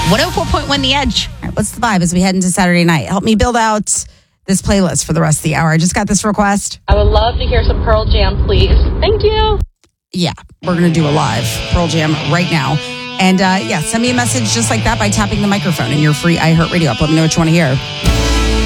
104.1 The Edge. All right, what's the vibe as we head into Saturday night? Help me build out this playlist for the rest of the hour. I just got this request. I would love to hear some Pearl Jam, please. Thank you. Yeah, we're going to do a live Pearl Jam right now. And send me a message just like that by tapping the microphone in your free iHeartRadio app. Let me know what you want to hear.